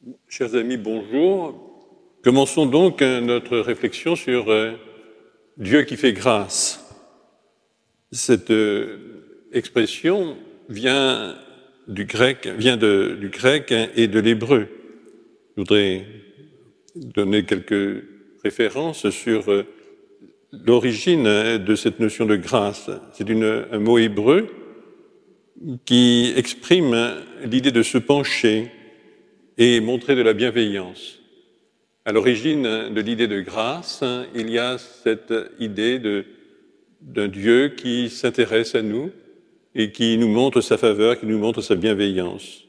Chers amis, bonjour. Commençons donc notre réflexion sur Dieu qui fait grâce. Cette expression vient du grec et de l'hébreu. Je voudrais donner quelques références sur l'origine de cette notion de grâce. C'est un mot hébreu qui exprime l'idée de se pencher et montrer de la bienveillance. À l'origine de l'idée de grâce, il y a cette idée d'un Dieu qui s'intéresse à nous et qui nous montre sa faveur, qui nous montre sa bienveillance.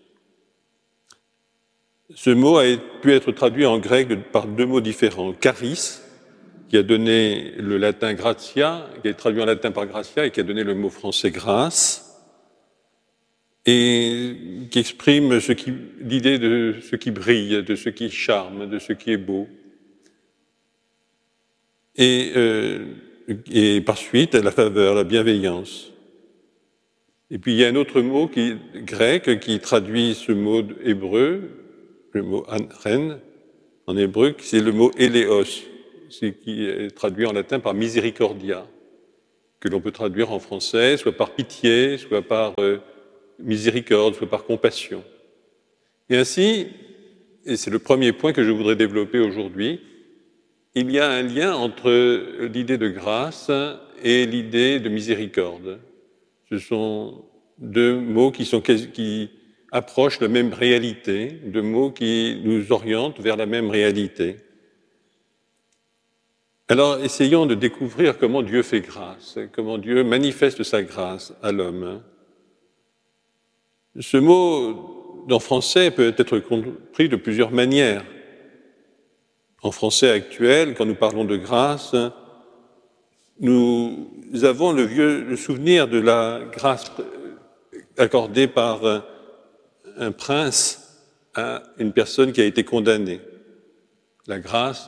Ce mot a pu être traduit en grec par deux mots différents. Charis, qui a donné le latin gratia, qui est traduit en latin par gratia et qui a donné le mot français grâce, et qui exprime l'idée de ce qui brille, de ce qui charme, de ce qui est beau. Et par suite, la faveur, la bienveillance. Et puis il y a un autre mot grec qui traduit ce mot hébreu, le mot ren, en hébreu, c'est le mot éléos, qui est traduit en latin par misericordia, que l'on peut traduire en français soit par pitié, soit par miséricorde, soit par compassion. Et ainsi, et c'est le premier point que je voudrais développer aujourd'hui, il y a un lien entre l'idée de grâce et l'idée de miséricorde. Ce sont deux mots qui approchent la même réalité, deux mots qui nous orientent vers la même réalité. Alors, essayons de découvrir comment Dieu fait grâce, comment Dieu manifeste sa grâce à l'homme. Ce mot, en français, peut être compris de plusieurs manières. En français actuel, quand nous parlons de grâce, nous avons le souvenir de la grâce accordée par un prince à une personne qui a été condamnée. La grâce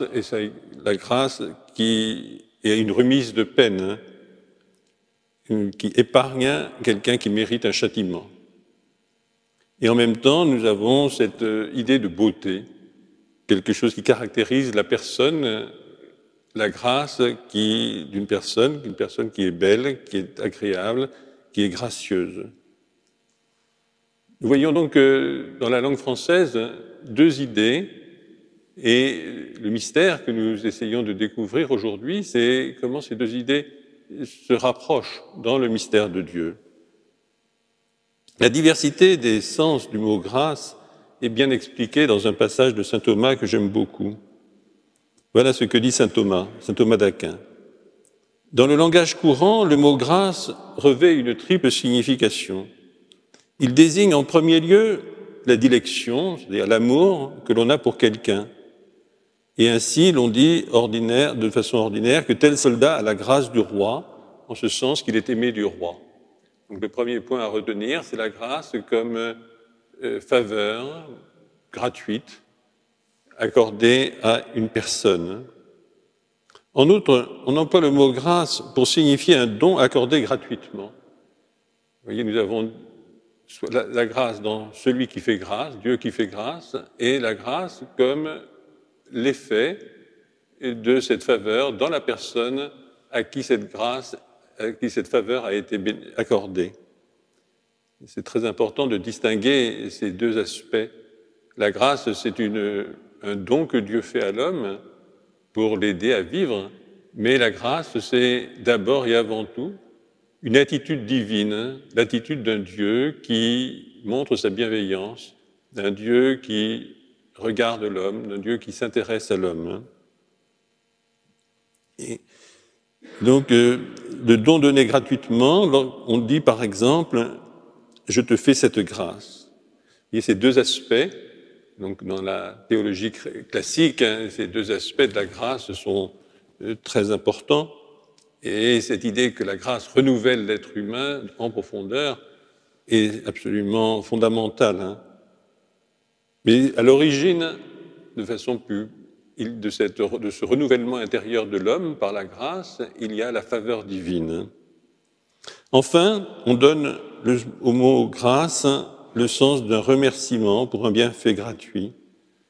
qui est une remise de peine, qui épargne quelqu'un qui mérite un châtiment. Et en même temps, nous avons cette idée de beauté, quelque chose qui caractérise la personne, la grâce d'une personne, une personne qui est belle, qui est agréable, qui est gracieuse. Nous voyons donc dans la langue française deux idées, et le mystère que nous essayons de découvrir aujourd'hui, c'est comment ces deux idées se rapprochent dans le mystère de Dieu. La diversité des sens du mot grâce est bien expliquée dans un passage de saint Thomas que j'aime beaucoup. Voilà ce que dit saint Thomas d'Aquin. Dans le langage courant, le mot grâce revêt une triple signification. Il désigne en premier lieu la dilection, c'est-à-dire l'amour que l'on a pour quelqu'un. Et ainsi, l'on dit de façon ordinaire que tel soldat a la grâce du roi, en ce sens qu'il est aimé du roi. Donc le premier point à retenir, c'est la grâce comme faveur gratuite accordée à une personne. En outre, on emploie le mot grâce pour signifier un don accordé gratuitement. Vous voyez, nous avons la grâce dans celui qui fait grâce, Dieu qui fait grâce, et la grâce comme l'effet de cette faveur dans la personne à qui cette faveur a été accordée. C'est très important de distinguer ces deux aspects. La grâce, c'est un don que Dieu fait à l'homme pour l'aider à vivre, mais la grâce, c'est d'abord et avant tout une attitude divine, l'attitude d'un Dieu qui montre sa bienveillance, d'un Dieu qui regarde l'homme, d'un Dieu qui s'intéresse à l'homme. Et donc, le don donné gratuitement, on dit par exemple « je te fais cette grâce ». Il y a ces deux aspects, donc dans la théologie classique, ces deux aspects de la grâce sont très importants, et cette idée que la grâce renouvelle l'être humain en profondeur est absolument fondamentale. Mais à l'origine, de ce renouvellement intérieur de l'homme par la grâce, il y a la faveur divine. Enfin, on donne au mot grâce le sens d'un remerciement pour un bienfait gratuit.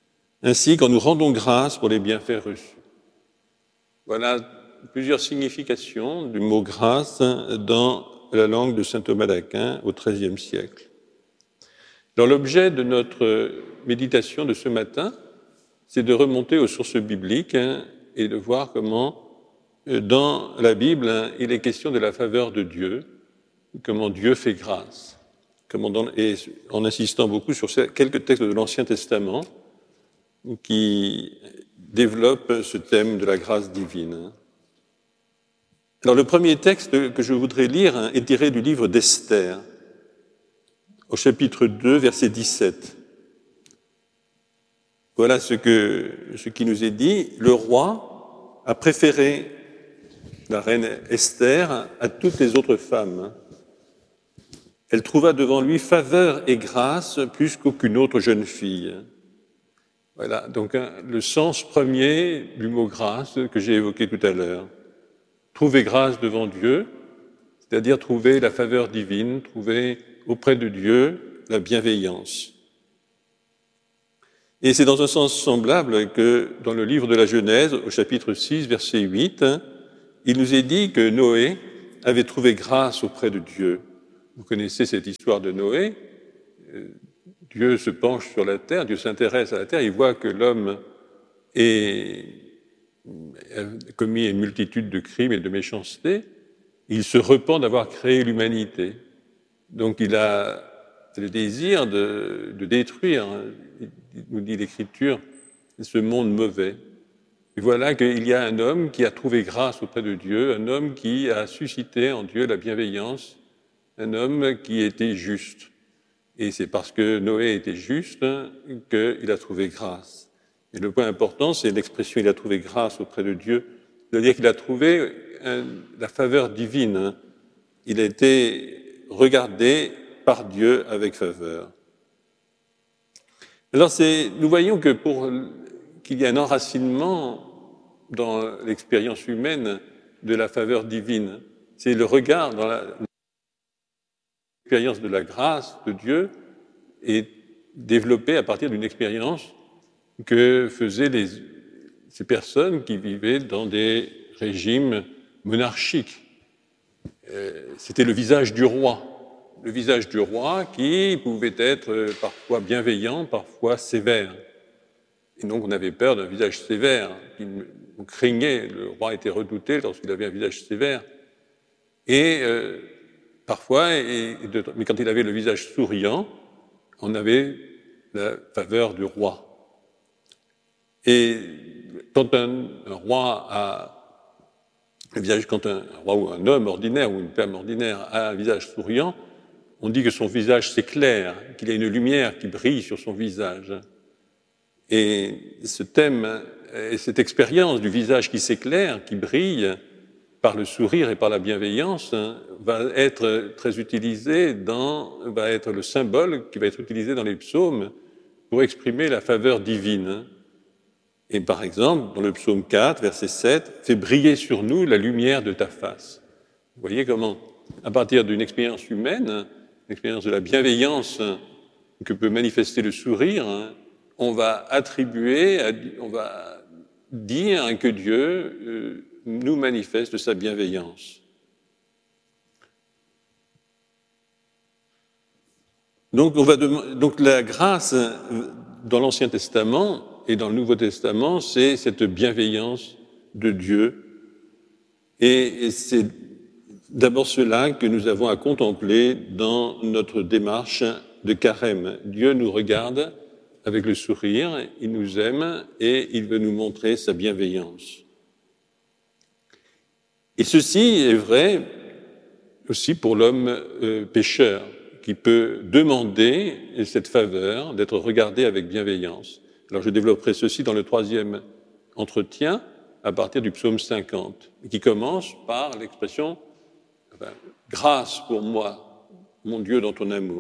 ainsi quand nous rendons grâce pour les bienfaits reçus. Voilà plusieurs significations du mot grâce dans la langue de saint Thomas d'Aquin au XIIIe siècle. Alors, l'objet de notre méditation de ce matin, c'est de remonter aux sources bibliques et de voir comment, dans la Bible, il est question de la faveur de Dieu, comment Dieu fait grâce, et en insistant beaucoup sur quelques textes de l'Ancien Testament qui développent ce thème de la grâce divine. Alors, le premier texte que je voudrais lire est tiré du livre d'Esther, au chapitre 2, verset 17. Voilà ce qui nous est dit. Le roi a préféré la reine Esther à toutes les autres femmes. Elle trouva devant lui faveur et grâce plus qu'aucune autre jeune fille. Voilà, donc le sens premier du mot grâce que j'ai évoqué tout à l'heure. Trouver grâce devant Dieu, c'est-à-dire trouver la faveur divine, trouver auprès de Dieu la bienveillance. Et c'est dans un sens semblable que dans le livre de la Genèse, au chapitre 6, verset 8, il nous est dit que Noé avait trouvé grâce auprès de Dieu. Vous connaissez cette histoire de Noé. Dieu se penche sur la terre, Dieu s'intéresse à la terre, il voit que l'homme a commis une multitude de crimes et de méchancetés. Il se repent d'avoir créé l'humanité. Donc il a le désir de détruire, nous dit l'Écriture, ce monde mauvais. Et voilà qu'il y a un homme qui a trouvé grâce auprès de Dieu, un homme qui a suscité en Dieu la bienveillance, un homme qui était juste. Et c'est parce que Noé était juste qu'il a trouvé grâce. Et le point important, c'est l'expression « il a trouvé grâce auprès de Dieu », c'est-à-dire qu'il a trouvé la faveur divine. Il a été regardé par Dieu avec faveur. Alors nous voyons que qu'il y a un enracinement dans l'expérience humaine de la faveur divine. C'est le regard dans l'expérience de la grâce de Dieu est développée à partir d'une expérience que faisaient ces personnes qui vivaient dans des régimes monarchiques. C'était le visage du roi. Le visage du roi qui pouvait être parfois bienveillant, parfois sévère. Et donc on avait peur d'un visage sévère. On craignait, le roi était redouté lorsqu'il avait un visage sévère. Et parfois, mais quand il avait le visage souriant, on avait la faveur du roi. Et quand un roi ou un homme ordinaire ou une femme ordinaire a un visage souriant, on dit que son visage s'éclaire, qu'il y a une lumière qui brille sur son visage. Et ce thème et cette expérience du visage qui s'éclaire, qui brille par le sourire et par la bienveillance, va être très utilisé va être le symbole qui va être utilisé dans les psaumes pour exprimer la faveur divine. Et par exemple, dans le psaume 4, verset 7, « Fais briller sur nous la lumière de ta face ». Vous voyez comment, à partir d'une expérience humaine, l'expérience de la bienveillance que peut manifester le sourire, on va dire que Dieu nous manifeste sa bienveillance. Donc la grâce dans l'Ancien Testament et dans le Nouveau Testament, c'est cette bienveillance de Dieu. Et c'est d'abord cela que nous avons à contempler dans notre démarche de carême. Dieu nous regarde avec le sourire, il nous aime et il veut nous montrer sa bienveillance. Et ceci est vrai aussi pour l'homme pécheur, qui peut demander cette faveur d'être regardé avec bienveillance. Alors je développerai ceci dans le troisième entretien à partir du psaume 50, qui commence par l'expression « Grâce pour moi, mon Dieu, dans ton amour ».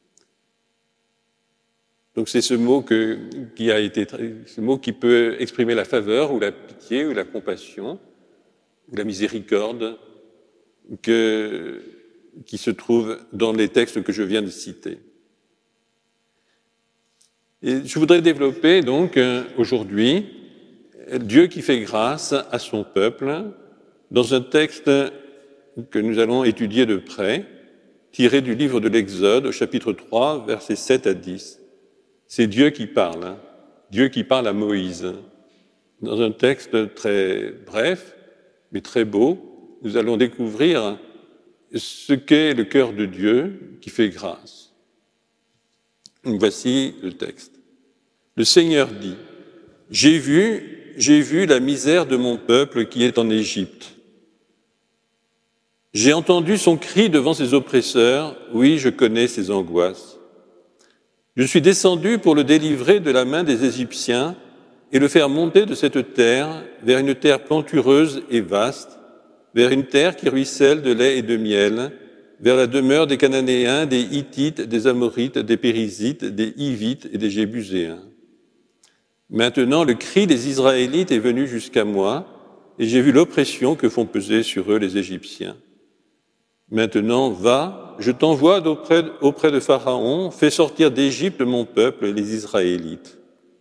Donc c'est ce mot qui peut exprimer la faveur ou la pitié ou la compassion ou la miséricorde qui se trouve dans les textes que je viens de citer. Et je voudrais développer donc aujourd'hui Dieu qui fait grâce à son peuple dans un texte que nous allons étudier de près, tiré du livre de l'Exode au chapitre 3, versets 7 à 10. C'est Dieu qui parle, Dieu qui parle à Moïse. Dans un texte très bref, mais très beau, nous allons découvrir ce qu'est le cœur de Dieu qui fait grâce. Voici le texte. Le Seigneur dit, j'ai vu la misère de mon peuple qui est en Égypte. J'ai entendu son cri devant ses oppresseurs, oui, je connais ses angoisses. Je suis descendu pour le délivrer de la main des Égyptiens et le faire monter de cette terre vers une terre plantureuse et vaste, vers une terre qui ruisselle de lait et de miel, vers la demeure des Cananéens, des Hittites, des Amorites, des Périzites, des Hivites et des Jébuséens. Maintenant, le cri des Israélites est venu jusqu'à moi, et j'ai vu l'oppression que font peser sur eux les Égyptiens. Maintenant, va, je t'envoie auprès de Pharaon, fais sortir d'Égypte mon peuple, les Israélites.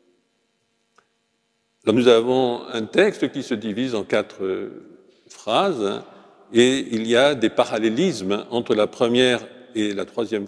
Alors, nous avons un texte qui se divise en 4 phrases, et il y a des parallélismes entre la première et la troisième